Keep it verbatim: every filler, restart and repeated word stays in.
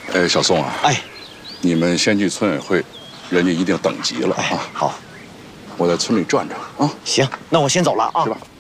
哎，小宋啊， 哎， 你们先去村委会，人家一定等急了啊。 好， 我在村里转转啊。 行，那我先走了啊。 是吧？